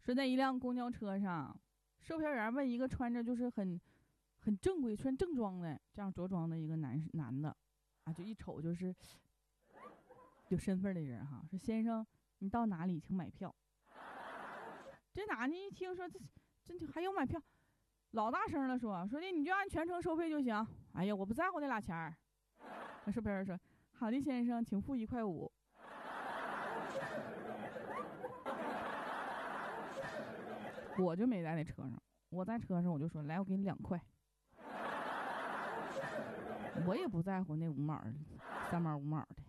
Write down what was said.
说在一辆公交车上，售票员问一个穿着就是很正规、穿正装的这样着装的一个男的啊，就一瞅就是有身份的人哈，说先生，你到哪里请买票？这男的一听说这还有买票，老大声了，说的你就按全程收费就行。哎呀，我不在乎那俩钱儿。那售票员说：“好的，先生，请付1.5块。”我就没在那车上，我在车上我就说：“来，我给你2块。”我也不在乎那5毛、3毛、5毛的。